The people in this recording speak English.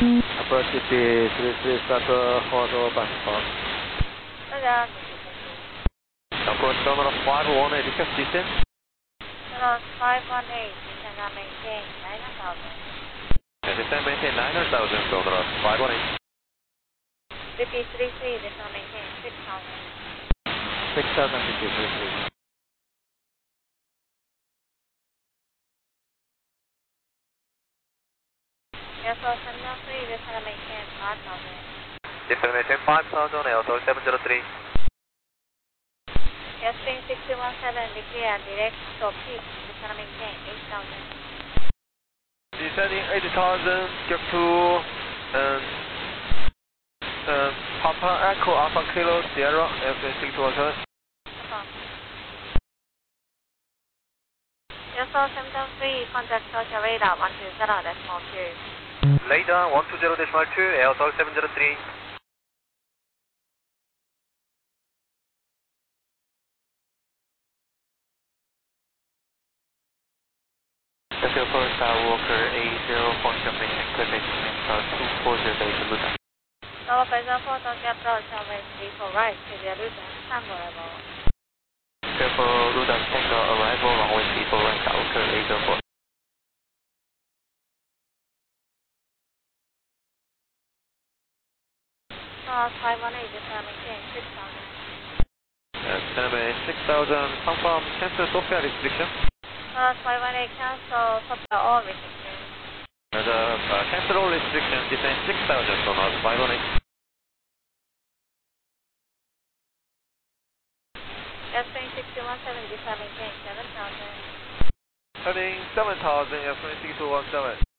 Approach CP 33 start hot over fast. Approach terminal 518, request descent. Terminal 518, descend and maintain 900,000. Descend maintain 900,000, terminal 518. CP33, descend maintain 6,000. 6,000 CP33. Airflow 703, descend and maintain 5,000. Descend maintain 5,000, Airflow 703. Airstream 6217, declare direct to peak, descend and maintain 8,000. Descending 8,000, get to Papa Echo Alpha Kilo Sierra, Airstream 6217. Airflow 703, contact social radar 120.2. Radar 120.2, Airflow 703. Tokyo Forest Walker A0 function mission connection 240 base Luton. Tower Bison 4, Tokyo approach, runway 34 right, clear Luton, Tango level. Careful Luton Tango arrival, runway 34 right, Walker A04. Tower 518, descend and maintain 6,000. Descend 6,000, confirm cancel Sofia restriction. Tower 518, cancel Sofia all restrictions. Cancel all restrictions, descend 6,000, so now 518. Airstream 6217, descend and maintain 7,000. Heading 7,000, Airstream 6217.